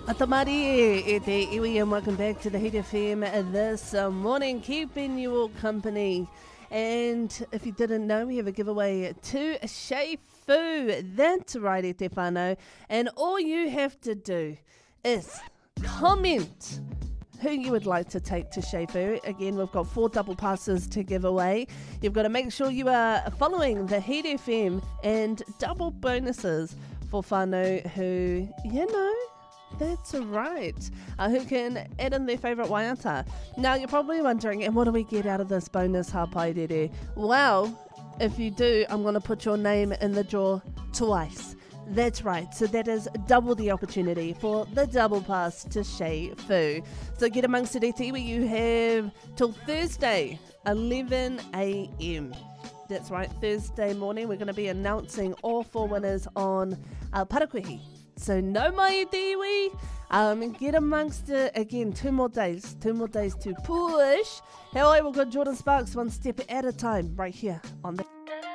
Atamari e te iwi and welcome back to the Heat FM this morning, keeping you all company. And if you didn't know, we have a giveaway to Shea Fu. That's right, e te whānau. And all you have to do is comment who you would like to take to Shea Fu. Again, we've got 4 double passes to give away. You've got to make sure you are following the Heat FM and double bonuses for whānau who, that's right. Who can add in their favourite waiata. Now, you're probably wondering, and what do we get out of this bonus hapairere? Well, if you do, I'm going to put your name in the draw twice. That's right. So that is double the opportunity for the double pass to Shea Fu. So get amongst it, where you have till Thursday, 11 a.m. That's right, Thursday morning. We're going to be announcing all 4 winners on Parakuhi. So no mai te iwi. Get amongst it. Again, 2 more days to push. How I will go Jordan Sparks one step at a time right here on the